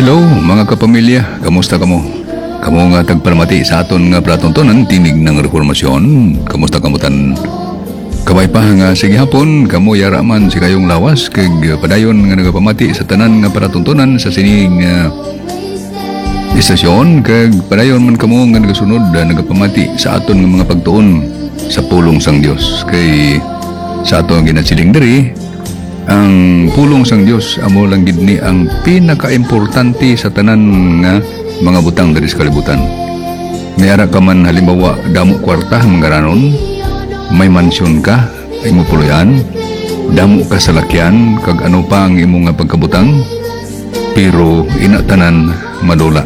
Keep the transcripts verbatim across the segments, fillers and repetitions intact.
Hello mga kapamilya, kamusta kamo? Kamo nga tagpalamati sa aton nga pratuntunan tinig ng reformasyon. Kamusta kamutan? Kabay pa nga sige hapon, kamo yaraman si kayong lawas kag padayon nga nagapamati sa tanan nga pratuntunan sa sining uh, istasyon kag padayon man kamo nga nagasunod uh, nagapamati sa aton nga mga pagtuon sa pulong sang Dios. Kay sa aton ginasiling diri ang pulong sang Dios amo lang gid ni ang pinakaimportante sa tanan nga mga butang diri sa kalibutan. Mayara ka man halimbawa damo kwarta mangaranon, may mansyon ka imo puloyan, damo ka sa lakyan kag ano pa ang imo nga pagkabutang, pero ina tanan madula.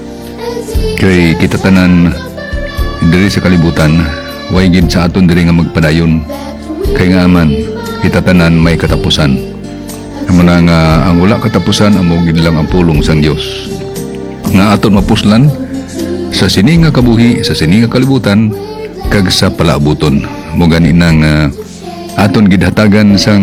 Kay kita tanan diri sa kalibutan way gid sa aton diri nga magpadayon, kay nga man kita tanan may katapusan. Amo na nga ang wala katapusan amo gid lang ang pulong sang Dios nga aton mapuslan sa sini nga kabuhi, sa sini nga kalibutan kag sa palaabuton. Mo gani nang uh, aton gid hatagan sang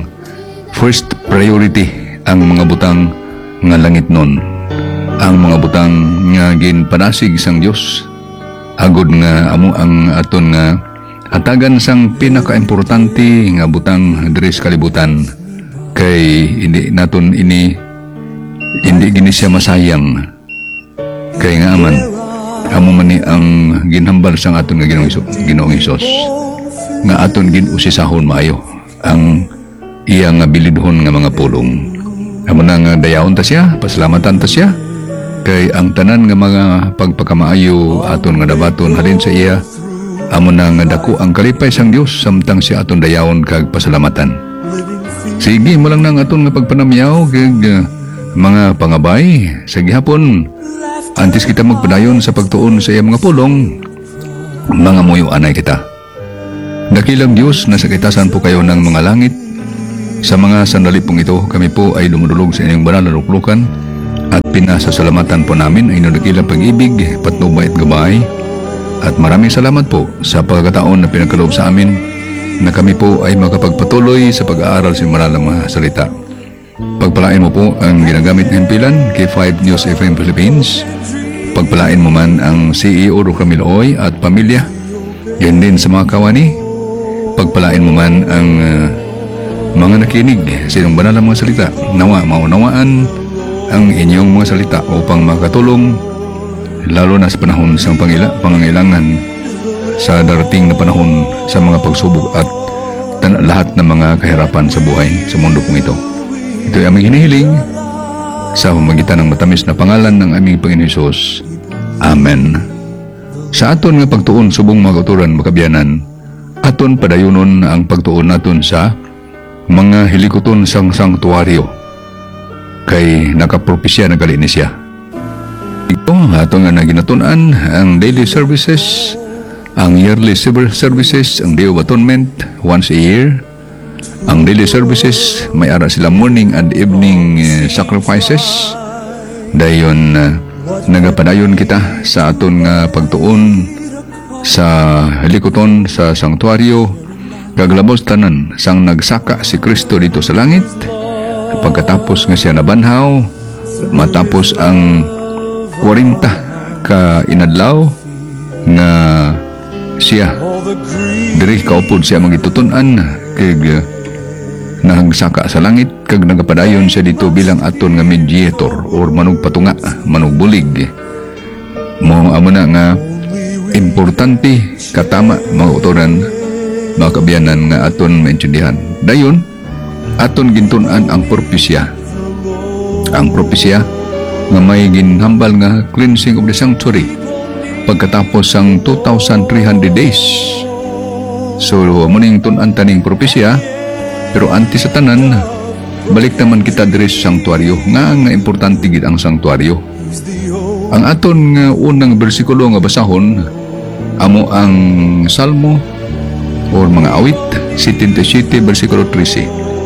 first priority ang mga butang nga langit nun, ang mga butang nga ginpanasig sang Dios agud nga amo ang aton nga hatagan sang pinakaimportante nga butang diri sa kalibutan. Kay hindi naton ini hindi gini siya masayang, kay nga aman amo man ni ang ginhambal sang aton nga Ginoong Hesus nga aton gid usisahon maayo ang iya nga bilidhon nga mga pulong. Amo na nga dayawon ta siya, pasalamatan ta siya, kay ang tanan nga mga pagpakamaayo aton nga dabaton halin sa iya amo na nga dako ang kalipay sang Dios samtang siya aton dayawon kag pasalamatan. Sige mo lang nang aton nga pagpanamyaw kag uh, mga pangabay sa gihapon antes kita magpadayon sa pagtuon sa iya mga pulong, mga muyo anay kita. Dakilang Dios nasa kitasan po kayo ng mga langit. Sa mga sandali pong ito kami po ay dumudulog sa inyong banal na luklukan at pinasasalamatan po namin ay dakilang pag-ibig, patnubay at gabay. At maraming salamat po sa pagkakataon na pinagkaloob sa amin na kami po ay makapagpatuloy sa pag-aaral sa maral ng mga salita. Pagpalain mo po ang ginagamit na himpilan kay five News F M Philippines. Pagpalain mo man ang C E O Rocamil Oy at pamilya, yan din sa mga kawani. Pagpalain mo man ang uh, mga nakinig sa inyong banal ng mga salita. Nawa maunawaan ang inyong mga salita upang makatulong lalo na sa panahon sa pangila, pangangailangan sa darating na panahon sa mga pagsubok at lahat ng mga kahirapan sa buhay sa mundo kong ito. Ito ay aming hinihiling sa pamamagitan ng matamis na pangalan ng aming Panginoon Hesus. Amen. Sa aton nga pagtuon subong mga kauturan makabiyanan, aton padayunon ang pagtuon naton sa mga hilikoton sang sanktuaryo kay nakapropesya na gali ni siya. Ito aton nga naginatunan ang daily services, ang yearly civil services, ang Day of Atonement once a year. Ang daily services may ara sila morning and evening uh, sacrifices. Dayon uh, nagapadayon kita sa aton nga uh, pagtuon sa halikoton sa sanktuaryo kaglabos tanan sang nagsaka si Kristo dito sa langit. Pagkatapos nga siya nabanhaw, matapos ang forty ka inadlaw nga siya diri kaupod siya magitutunan kag uh, nahagsaka sa langit kag nagapadayon siya dito bilang aton nga mediator or manugpatunga, manugbulig. Mo amo na nga importante katama mga utoran mga kabiyanan nga aton maintindihan. Dayon aton gintun-an ang propesya, ang propesya nga may ginhambal nga cleansing of the sanctuary pagkatapos ang two thousand three hundred days. So muning tun-an taning propesya, pero antes sa tanan balik naman kita diri sa sanktuaryo nga nga importante gid ang sanktuaryo. Ang aton nga unang bersikulo nga basahon amo ang Salmo or mga awit seventy-seven bersikulo thirteen.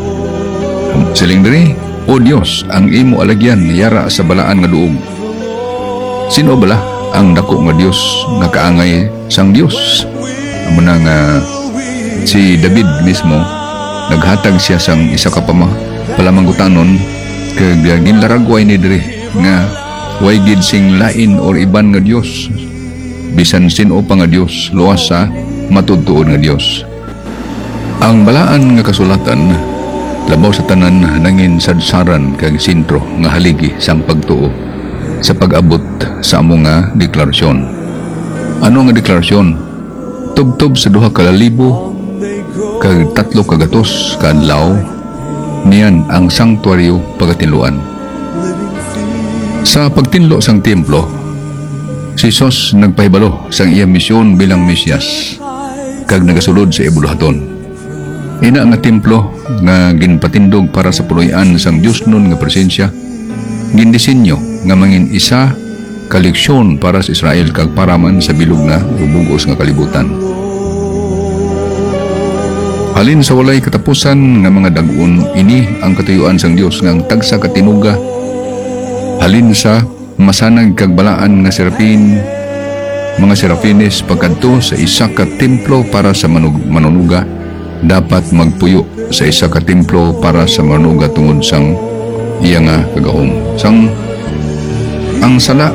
Siling diri, O Dios, ang imo alagyan yara sa balaan nga duog. Sino bala ang dako nga Dios nga kaangay sang Dios? Amo na nga si David mismo naghatag siya sang isa ka pama palamangutanon kag ginlaragway ni diri nga way gid sing lain or iban nga Dios, bisan sin-o pa nga Dios, luwas sa matudtuon nga Dios. Ang balaan nga kasulatan labaw sa tanan nangin sadsaran kag sentro nga haligi sang pagtuo sa pag-abot sa amo nga deklarasyon. Ano nga deklarasyon? Tubtob sa duha ka libo kag tatlo ka gatos ka adlaw niyan ang sanktuaryo pagatinluan. Sa pagtinlo sang templo, si Jesus nagpahibalo sang iyang misyon bilang Mesiyas kag nagasulod sa ibulahaton. Ina nga templo nga ginpatindog para sa puloy-an sang Dios nun nga presensya, gindisenyo nga mangin isa ka leksyon para sa Israel kag para man sa bilog nga bubugos nga kalibutan. Halin sa walay katapusan nga mga dag-on, ini ang katuyuan sang Dios nga ang tagsa katinuga. Halin sa masanag kag balaan nga serapin, mga serapines pagkadto sa isa ka templo para sa manug manunuga, dapat magpuyo sa isa ka templo para sa manunuga tungod sang iya nga kagahom. Sang ang sala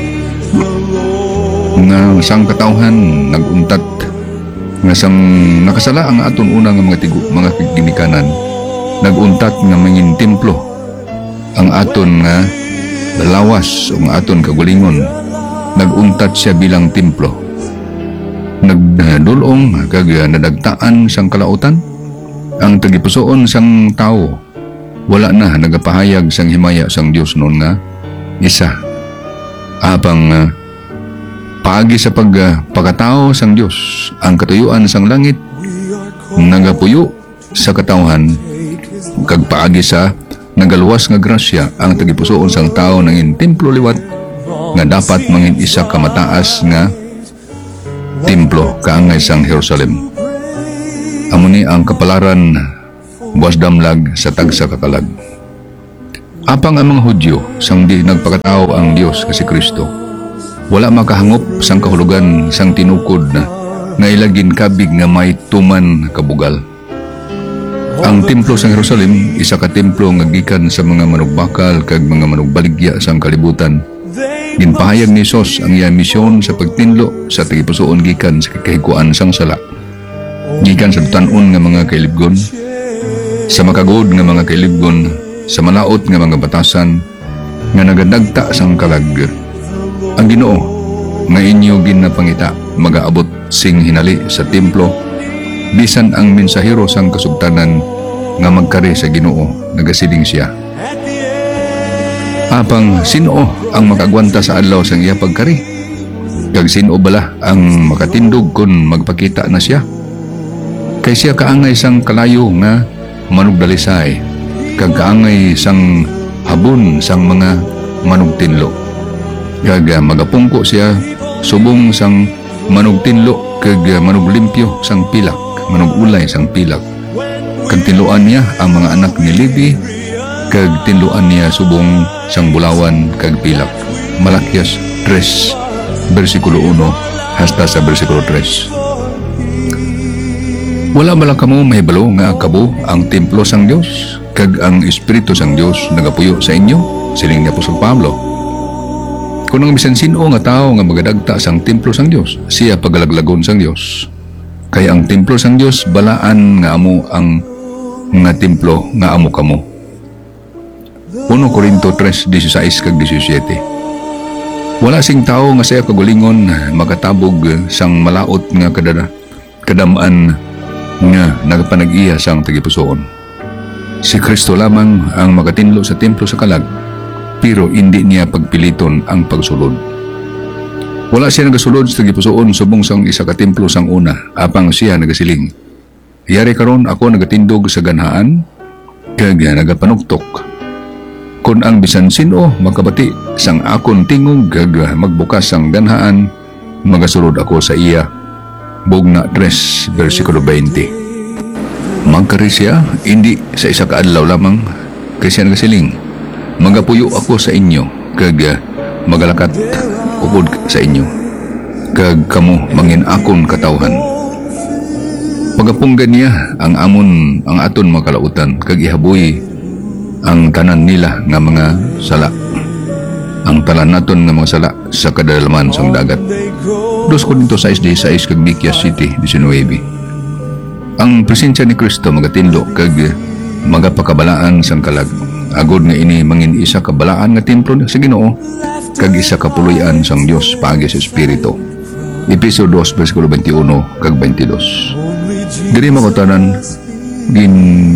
nga sang katawhan naguntat nga sang nakasala ang aton una nga mga tigo mga ginikanan, naguntat nga mangin templo ang aton nga lalawas o nga aton kagulingon, naguntat siya bilang templo. Nagdulong kag nadagtaan sang kalautan, ang tagipusoon sang tao wala na nagapahayag sang himaya sang Dios noon nga isa. Apang uh, paagi sa pag uh, pagkatao sang Dios, ang katuyuan sang langit nagapuyo sa katawhan kag paagi sa nagaluwas nga grasya, ang tagipusoon sang tao nangin templo liwat nga dapat mangin isa ka mataas nga templo kaangay sang Jerusalem. Amo ni ang kapalaran buwas damlag sa tagsa kakalag. Apang ang mga Hudyo sang di nagpakatao ang Dios kasi Kristo, wala makahangop sang kahulugan sang tinukod na nga ilagin kabig nga may tuman kabugal. Ang templo sang Jerusalem isa ka templo nga gikan sa mga manugbakal kag mga manugbaligya sang kalibutan. Ginpahayag ni Jesus ang iyang misyon sa pagtinlo sa tagipusoon gikan sa kahiguan sang sala, gikan sa tan-on nga mga kailibgon, sa makagod nga mga kailibgon, sa malaot nga mga batasan nga nagadagta sang kalag. Ang Ginoo nga inyo ginapangita magaabot sing hinali sa templo, bisan ang mensahero sang kasugtanan nga magkari sa Ginoo nagasiling siya. Apang sino ang makagwanta sa adlaw sang iya pagkari? Kag sino bala ang makatindog kun magpakita na siya? Kay siya kaangay sang kalayo nga manugdalisay, kag kaangay sang habon sang mga manugtinlo. Kag magapungko siya subong sang manugtinlo kag manuglimpyo sang pilak, manugulay sang pilak. Kag tinluan niya ang mga anak ni Levi, kag tinluan niya subong sang bulawan kag pilak. Malakyas tres bersikulo uno hasta sa bersikulo tres. Wala bala kamo mahibalo nga kabo ang templo sang Dios kag ang Espiritu sang Dios nagapuyo sa inyo, siling ni Apostol Pablo. Kung ang bisan sino nga tao nga magadagta sang templo sang Dios, siya pagalaglagon sang Dios. Kay ang templo sang Dios balaan nga amo ang nga templo nga amo kamo. Uno Corinto tres dieciséis kag diecisiete. Wala sing tao nga saya kagulingon makatabog sang malaot nga kadada kadamaan nga nagapanag-iya sang tagipusoon. Si Kristo lamang ang makatinlo sa templo sa kalag, pero hindi niya pagpiliton ang pagsulod. Wala siya nagasulod sa tagipusoon subong sang isa ka templo sang una, apang siya nagasiling, yari karon ako nagatindog sa ganhaan kag nagapanuktok. Kung ang bisan sino makabati sang akon tingog kag magbukas sang ganhaan, magasulod ako sa iya. Bugna tres versikulo veinte. Magkari siya hindi sa isa ka adlaw lamang, kay siya nagasiling, magapuyo ako sa inyo kag magalakat upod sa inyo kag kamo mangin akon katawhan. Pagapunggan niya ang amon ang aton makalautan kag ihaboy ang tanan nila nga mga sala. ang talan naton nga mga sala sa kadalaman sang dagat. Dos Korinto sais sais kag Nikia City nineteen. Ang presensya ni Kristo magatinlo kag magapakabalaan sang kalag. Agod nga ini mangin isa ka balaan nga templo sa Ginoo kag isa ka puloy-an sang Dios paagi sa Espiritu. Efeso two versikulo twenty-one kag twenty-two. Diri makutanan gin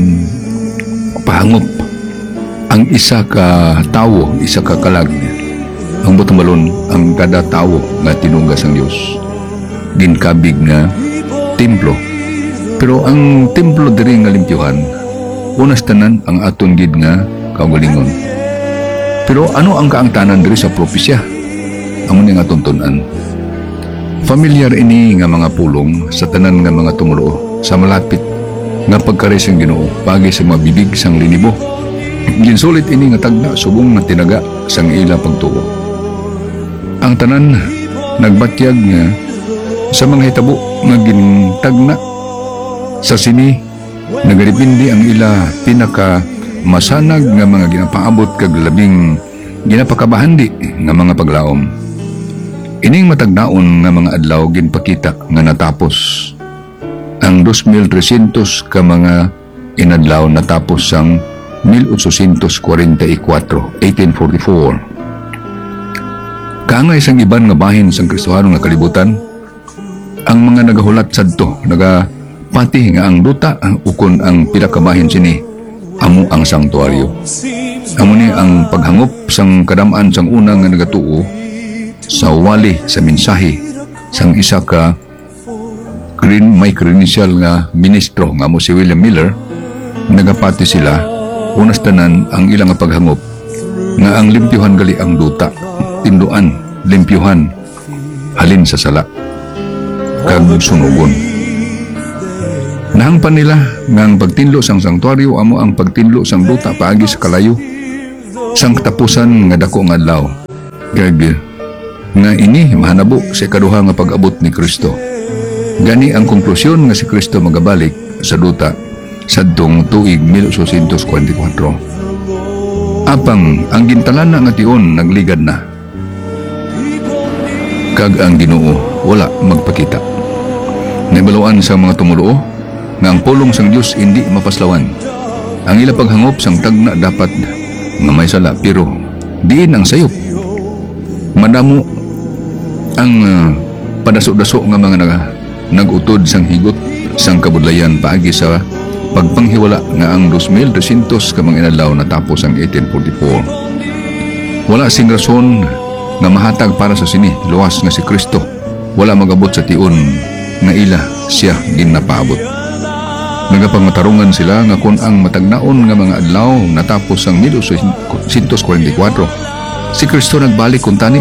pahangop ang isa ka tawo, isa ka kalag. Ang butang balon ang kada tawo nga tinungga sang Dios. Ginkabig nga templo. Pero ang templo diri nga limpyuhan, unas tanan ang aton gid nga kaugalingon. Pero ano ang kaangtanan diri sa propesya? Amo ni nga tuntunan. Familiar ini nga mga pulong sa tanan nga mga tumuluo sa malapit nga pagkari sang Ginoo pagi sa mga bibig sang linibo. Ginsulit ini nga tagna subong nga tinaga sang ila pagtuo. Ang tanan nagbatyag nga sa mga hitabo nga gintagna sa sini nagaripindi ang ila pinaka masanag nga mga ginapaabot kag labing ginapakabahandi nga mga paglaom. Ining matagnaon nga mga adlaw ginpakita nga natapos ang two thousand three hundred ka mga inadlaw natapos sang eighteen forty-four, eighteen forty-four. Kaangay sang iban nga bahin sang Kristohano nga kalibutan, ang mga nagahulat sadto nagapati nga ang duta ukon ang pila ka bahin sini amo ang sanktuaryo. Amo ni ang paghangop sang kadamaan sang unang nga nagatuo sa wali sa mensahe sang isa ka green may credential nga ministro nga mo si William Miller. Nagapati sila unas tanan ang ilang nga paghangop nga ang limpyuhan gali ang duta, tinduan, limpyuhan halin sa sala kag sunugon. Nahangpan nila nga ang pagtinlo sang sanktuaryo amo ang pagtinlo sang duta paagi sa kalayo sang katapusan nga dako nga adlaw kag nga ini mahanabo sa ikaduha nga pag-abot ni Kristo. Gani ang konklusyon nga si Kristo magabalik sa duta sadtong tuig eighteen forty-four. Apang ang gintalana nga tion nagligad na kag ang Ginoo wala magpakita. Nabaluan sa mga tumuluo nga ang pulong sang Dios hindi mapaslawan. Ang ila paghangop sang tagna dapat nga may sala pero diin ang sayop. Madamo ang uh, padaso-daso nga mga nag nagutod sang higot sang kabudlayan paagi sa pagpanghiwala nga ang two thousand three hundred ka mga inadlaw natapos ang eighteen forty-four. Wala sing rason nga mahatag para sa sini luwas nga si Kristo wala magabot sa tion nga ila siya ginapaabot. Nagapangatarungan sila nga kung ang matagnaon nga mga adlaw natapos ang eighteen forty-four, si Kristo nagbalik kuntani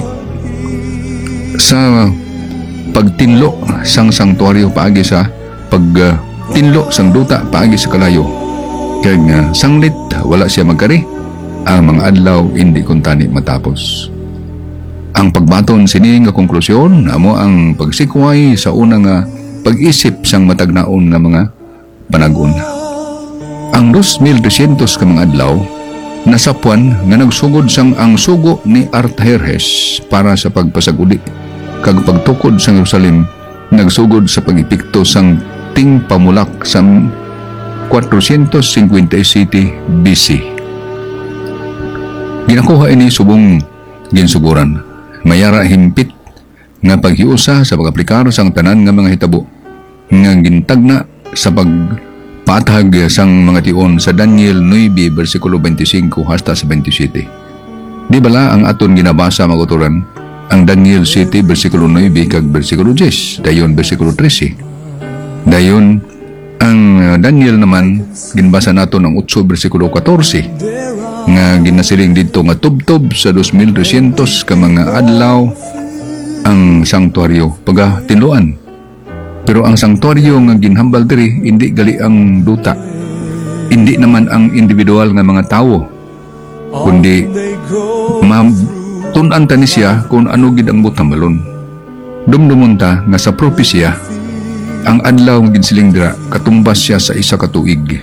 sa pagtinlo sang sanktuaryo paagi sa pagtinlo sang duta paagi sa kalayo. Kaya nga sanglit wala siya magkari, ang mga adlaw hindi kuntani matapos. Ang pagbaton sini nga konklusyon amo ang pagsikway sa una nga pag-isip sang matagnaon nga mga panagon. Ang two thousand three hundred ka mga adlaw nasapuan nga nagsugod sang ang sugo ni Artajerjes para sa pagpasaguli kag pagtukod sang Jerusalem nagsugod sa pag-epekto sang ting pamulak sang four fifty B C. Ginakuha ini subong ginsuguran mayara himpit nga paghiusa sa pag-aplikar sang tanan nga mga hitabo nga gintagna sa pagpatag sang mga tion sa Daniel nine versikulo twenty-five hasta sa twenty-seven. Di bala ang aton ginabasa maguturan ang Daniel seven versikulo nine kag versikulo ten, dayon versikulo thirteen. Dayon ang Daniel naman ginbasa nato ng eight versikulo fourteen nga ginasiling dito nga tubtob sa two thousand three hundred ka mga adlaw ang sanktuaryo pagatinluan. Pero ang sanktuaryo nga ginhambal diri hindi gali ang duta, hindi naman ang individual nga mga tawo, kundi tun-an ta ni siya kung ano gid ang butambalon. Dumdumon ta nga sa propesya ang adlaw nga ginsiling dira katumbas siya sa isa ka tuig.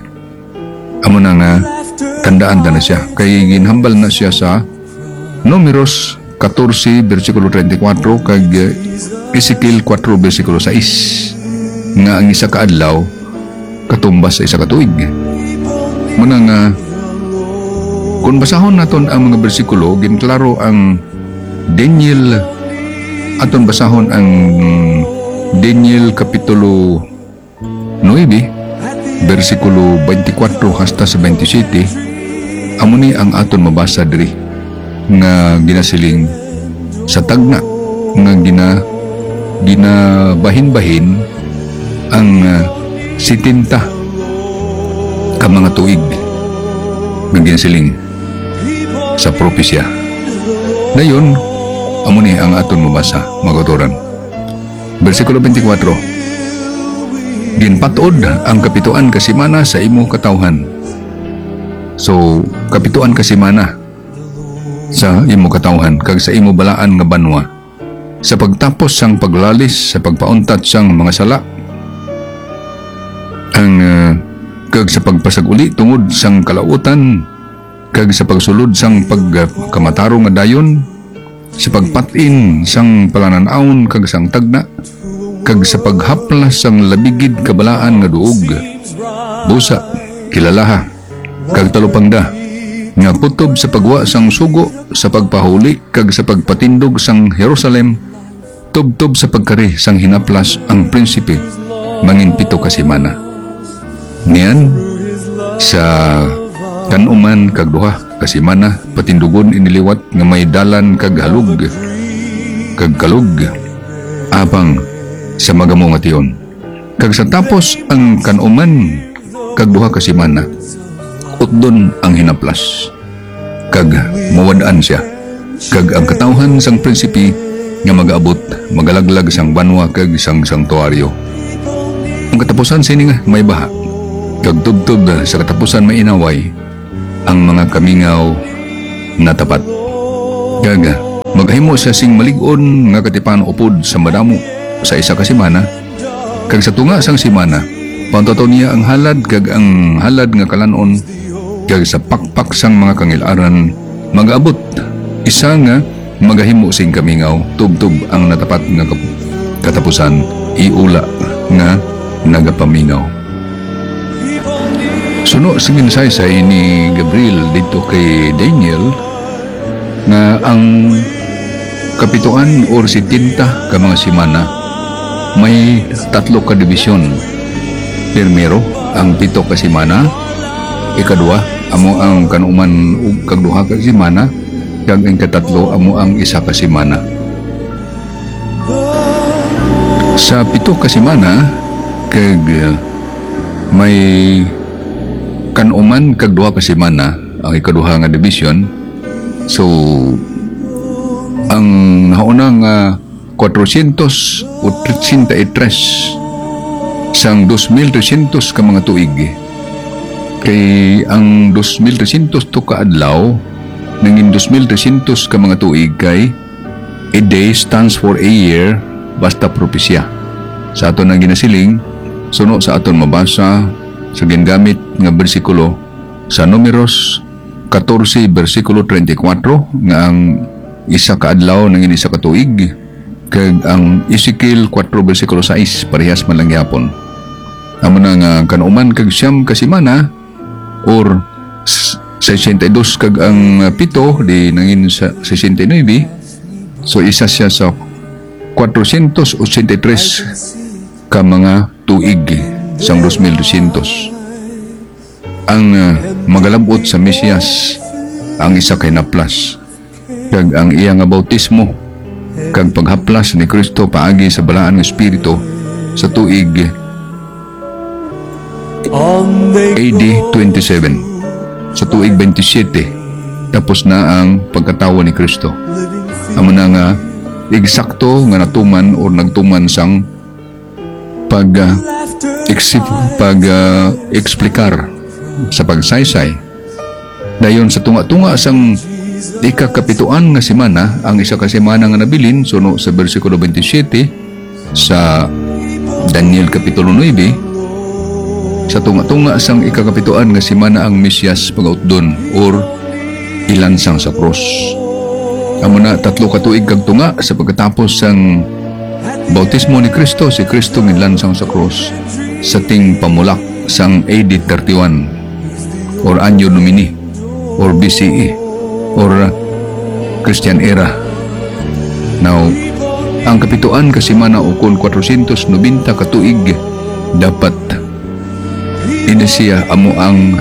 Amo na nga tandaan ta na siya kay ginhambal na siya sa Numeros fourteen versikulo thirty-four kag uh, Ezekiel four versikulo six nga ang isa ka adlaw katumbas sa isa ka tuig. Muna nga kung basahon naton ang mga bersikulo, ginklaro ang Daniel, aton basahon ang Daniel kapitulo nine versikulo twenty-four hasta sa twenty-seven. Amo ni ang aton mabasa diri nga ginasiling sa tagna nga gina ginabahin-bahin ang uh, setenta ka mga tuig nga ginasiling sa propesya. Dayon amo ni ang aton mabasa magaturan versikulo twenty-four. Ginpatod ang kapituan ka semana sa imo katawhan. So, kapituan ka semana sa imo katawhan kag sa imo balaan nga banwa. Sa pagtapos sang paglalis sa pagpauntat sang mga sala. Ang uh, kag sa pagpasag-uli tungod sang kalautan kag sa pagsulod sang pagkamatarong nga dayon, sa pagpatin sang palananawon kag sang tagna, kag sa paghaplas sang labigid kabalaan nga duog, busa, kilalaha, kag talupangda, nga putob sa pagwa sang sugo, sa pagpahuli, kag sa pagpatindog sang Jerusalem, tubtob sa pagkari sang hinaplas ang prinsipe, mangin pito ka semana. Niyan, sa kanuman kag duha ka semana, patindugon iniliwat nga may dalan kag halug, kag kalug, apang sa magamo nga tiyon. Kag sa tapos ang kanuman kag duha ka semana, utdon ang hinaplas, kag mawadaan siya, kag ang katawhan sang prinsipi nga mag-abot, magalaglag sang banwa kag sang sanktuaryo. Ang katapusan sini nga may baha, kag tubtub sa katapusan may inaway ang mga kamingaw na tapat. Kag maghimo siya sing malig-on nga katipan upod sa madamo sa isa ka semana, kag sa tunga sang semana pantoto niya ang halad kag ang halad nga kalanon, kag sa pakpak sang mga kangilaran mag-abot isa nga magahimo sing kamingaw tubtub ang natapat nga katapusan iula nga nagapamingaw. Suno sa ginsaysay ni Gabriel dito kay Daniel na ang kapituan or setenta ka mga semana may tatlo ka divisyon. Primero, ang pito ka semana. Ikadua, amo ang kanuman ug kag duha ka semana. Kag ang katatlo, amo ang isa ka semana. Sa pito ka semana, kag uh, may kanuman kag duha ka semana ang ikaduha nga division. So, ang naunang uh, four thirty-three sang two thousand three hundred ka mga tuig. Kay ang two thousand three hundred to ka adlaw nangin two thousand three hundred ka mga tuig kay a day stands for a year basta propesya. Sa aton ang ginasiling suno sa aton mabasa sa gingamit nga bersikulo sa Numeros fourteen versikulo thirty-four nga ang isa ka adlaw nangin isa ka tuig, kag ang Ezekiel four versikulo six parehas man lang gyapon. Amo na nga kanuman kag siyam ka semana or sixty-two kag ang pito di nangin sa sixty-nine. So isa siya sa four eighty-three ka mga tuig sang two thousand three hundred. Ang uh, magalabot sa Mesiyas ang isa kay naplas, kag ang iya nga bautismo kag paghaplas ni Kristo paagi sa balaan nga espiritu sa tuig A D twenty-seven, sa tuig twenty-seven tapos na ang pagkatawo ni Kristo. Amo na nga eksakto nga natuman o nagtuman sang pag uh, eksip, pag uh, eksplikar sa pagsaysay. Dayon sa tunga-tunga sang ikakapituan nga semana, ang isa ka semana nga nabilin suno sa bersikulo twenty-seven sa Daniel kapitulo nine. Sa tunga-tunga sang ikakapituan nga semana ang Mesiyas pagautdon or ilansang sa krus. Amo na tatlo ka tuig kag tunga sa pagkatapos sang bautismo ni Kristo, si Kristo nginlansang sa cross sa ting pamulak sang A D thirty-one or Anno Domini or B C E or Christian era. Now, ang kapituan kasi mana ukol four ninety ka tuig dapat ini siya amo ang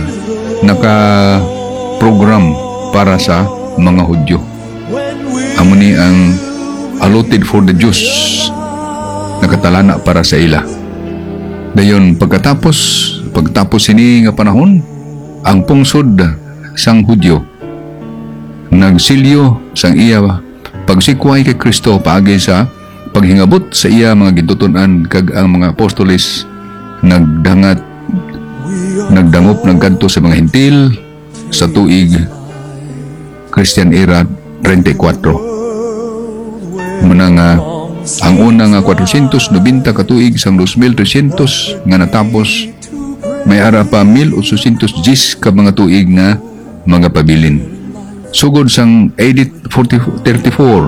naka-program para sa mga Hudyo. Amo ni ang allotted for the Jews, nakatalana para sa ila. Dayon pagkatapos pagtapos ini nga panahon, ang pungsod sang Hudyo nagsilyo sang iya pagsikway kay Kristo paagi sa paghingabot sa iya mga gintuton-an kag ang mga apostoles nagdangat nagdangop nagkadto sa mga Hentil sa tuig Christian era thirty-four. Muna nga ang una nga four ninety ka tuig sang two thousand three hundred nga natapos, may ara pa one thousand eight hundred ten ka mga tuig nga mga pabilin. Sugod sang A D thirty-four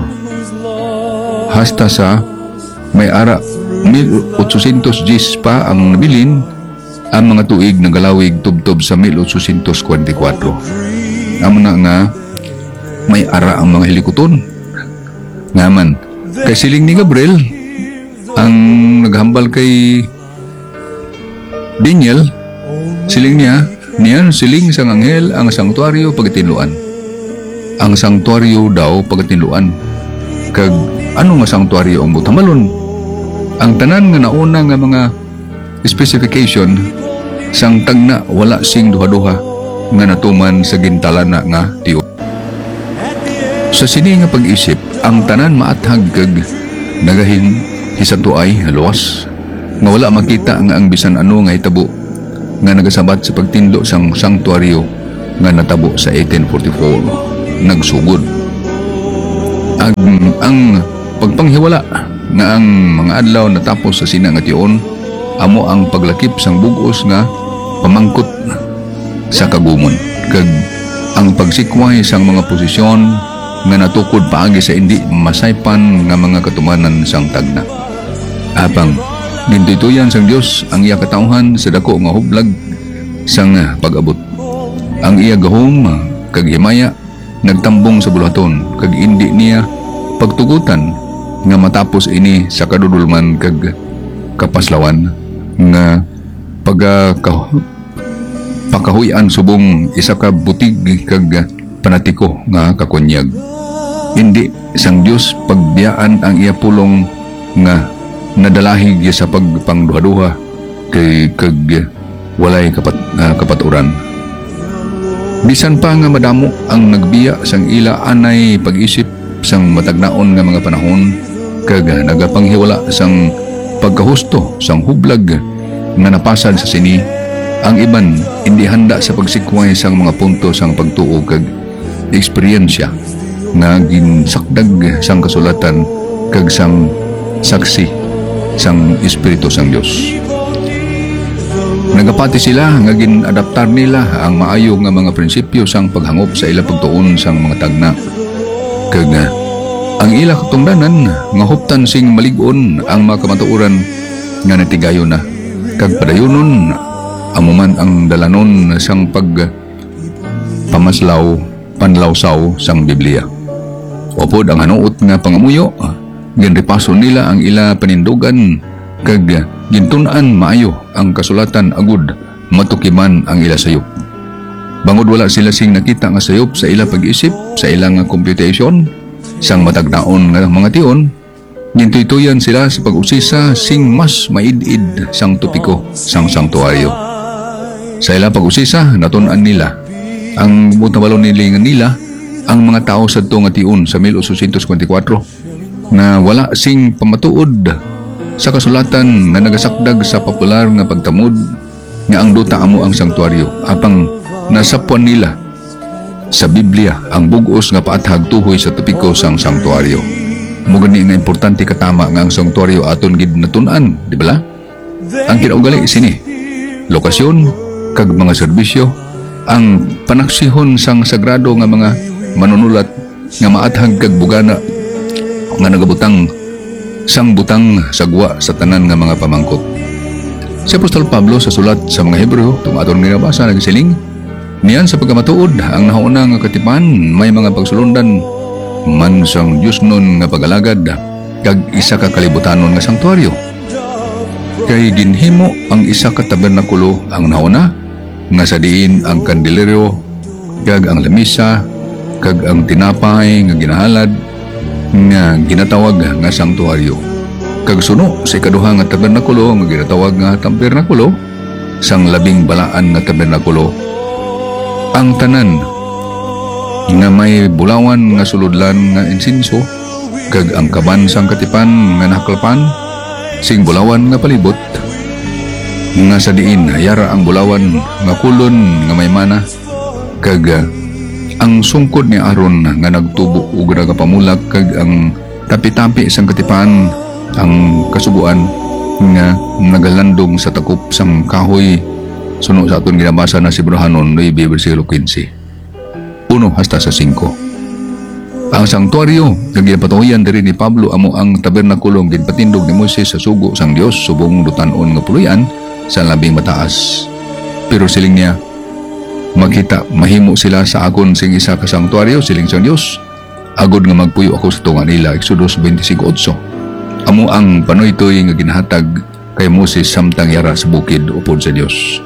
hasta sa may ara one thousand eight hundred ten pa ang nabilin ang mga tuig na galawig tubtob sa one thousand eight hundred twenty-four. Amo na nga may ara ang mga hilikuton ngaman kay siling ni Gabriel ang naghambal kay Daniel, siling niya niyan siling sang anghel ang sanktuaryo pagatinluan. Ang sanktuaryo daw pagatinluan kag ano nga sanktuaryo ang butamalon. Ang tanan nga nauna nga mga specification sang tagna wala sing duha-duha nga natuman sa gintalana nga tiyo. Sa sini nga pag-isip, ang tanan maathag kag nagahin hisatuay luwas nga wala makita nga ang bisan ano nga hitabo nga nagasabat sa pagtindo sang sanktuaryo nga natabo sa eighteen forty-four nagsugod. Ang, ang pagpanghiwala nga ang mga adlaw natapos sa sina nga tion amo ang paglakip sang bugos nga pamangkot sa kagumon kag ang pagsikway sang mga posisyon nga natukod paagi sa hindi masaypan nga mga katumanan sang tagna. Apang gintutuyan sang Dios ang iya katawhan sa dako nga hublag sang pag-abot. Ang iya gahom kag himaya nagtambong sa bulaton kag indi niya pagtugutan nga matapos ini sa kadudulman kag kapaslawan nga pagka pakahuyan subong isa ka butig kag panatiko nga kakunyag. Hindi sang Dios pagbiyaan ang iya pulong nga nadalahig sa pagpangduha-duha kay kag walay kapat, uh, kapaturan. Bisan pa nga madamo ang nagbiya sang ila anay pag-isip sang matagnaon nga mga panahon kag nagapanghiwala sang pagkahusto sang hublag nga napasad sa sini, ang iban hindi handa sa pagsikway sang mga punto sang pagtuo kag eksperyensya nga ginsakdag sang kasulatan kag sang saksi sang Espiritu sang Dios. Nagapati sila nga ginadaptar nila ang maayo nga mga prinsipyo sang paghangop sa ila pagtuon sang mga tagna kag ang ila katungdanan nga huptan sing malig-on ang mga kamatuoran nga natigayon na kag padayonon amuman ang dalanon sang pag pamaslaw panlawsaw sang Biblia. Upod ang hanuot nga pangamuyo, ginrepaso nila ang ila panindugan kag gintunan maayo ang kasulatan agud matukiman ang ila sayop. Bangod wala sila sing nakita nga sayop sa ila pag-isip sa ilang computation sang matagnaon nga mga tion, gintuy-tuyan sila sa pag-usisa sing mas maid-id sang topiko sang sanktuaryo. Sa ila pag-usisa natun-an nila ang mutabalon nilingan nila ang mga tao sa nga tion sa eighteen twenty-four na wala sing pamatuod sa kasulatan na nagasakdag sa popular nga pagtamod nga ang duta amo ang sanktuaryo apang nasapuan nila sa Biblia ang bugos nga paathag tuhoy sa topiko sang sanktuaryo. Mo gani nga importante katama nga ang sanktuaryo aton gid natun-an, di ba? Ang kinaugali sini lokasyon kag mga serbisyo, ang panaksihon sang sagrado nga mga manunulat nga maathag kag bugana nga nagabutang sang butang sagwa sa tanan nga mga pamangkot. Si Apostol Pablo sa sulat sa mga Hebreo, itong atong ninabasa, nagsiling, niyan sa pagkamatuod, ang nauna nga katipan, may mga pagsulundan, man sang Diyos nun nga pagalagad, kag isa ka kalibutanon nga sanktuaryo. Kay ginhimo ang isa ka tabernakulo ang nauna, nga sa diin ang kandileryo, kag ang lamisa, kag ang tinapay nga ginahalad, nga ginatawag nga sanktuaryo. Kag suno sa ikaduha nga tabernakulo nga ginatawag nga tabernakulo, sang labing balaan nga tabernakulo, ang tanan nga may bulawan nga suludlan nga insinso, kag ang kaban sang katipan nga nakalpan, sing bulawan nga palibot, nga sa diin hayara ang bulawan nga kulon nga may mana, kag ang sungkod ni Aaron nga nagtubo ug nagapamulak, kag ang tapi-tapi sang katipan ang kasuguan nga nagalandong sa takop sang kahoy, suno sa aton ginabasa na si Hebrehanon nine bersikulo fifteen uno hasta sa five. Ang sanktuaryo nga ginapatuyan diri ni Pablo amo ang tabernakulo nga ginpatindog ni Moises sa sugo sang Dios subong dutan-on nga puloy-an sa labing mataas. Pero siling niya, magkita mahimo sila sa akon sing isa ka sanktuaryo siling sang Dios, agod nga magpuyo ako sa tunga nila. Exodus twenty-five eight. Amo ang panoytoy nga ginahatag kay Moses samtang yara sa bukid upod sa Dios.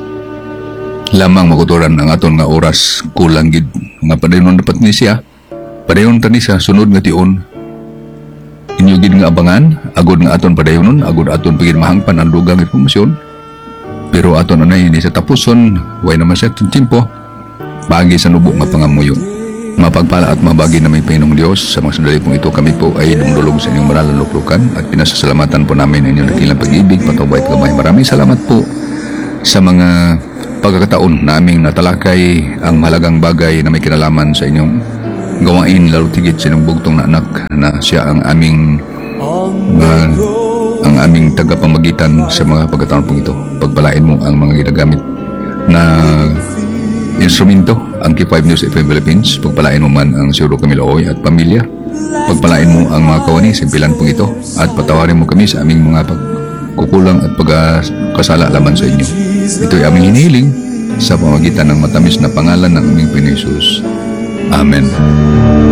Lamang makuturan ang aton nga oras kulang gid nga padayon dapat ni siya, padayon tani sa sunod nga tion. Inyo gid nga abangan agod nga aton padayonon, agod aton pagid mahangpan ang dugang impormasyon. Pero aton anay ni sa tapuson, way naman sa timpo, bagi sa nubo nga pangamuyo. Mapagpala at mabagi na may Panginoong Diyos. Sa mga sandali pong ito, kami po ay dumulog sa inyong maral na luklukan at pinasasalamatan po namin ang inyong nakilang pag-ibig, patubay at gamay. Maraming salamat po sa mga pagkakataon naming natalakay ang mahalagang bagay na may kinalaman sa inyong gawain, lalo tigit sa inyong bugtong na anak na siya ang aming uh, ang aming tagapamagitan sa mga pagkataon pong ito. Pagpalain mo ang mga ginagamit na instrumento, ang K five News F M Philippines. Pagpalain mo man ang Siro Camilo Oy at pamilya. Pagpalain mo ang mga kawani, simpilan pong ito, at patawarin mo kami sa aming mga pagkukulang at pagkasala laban sa inyo. Ito'y aming hinihiling sa pamagitan ng matamis na pangalan ng aming Panginoon Jesus. Amen.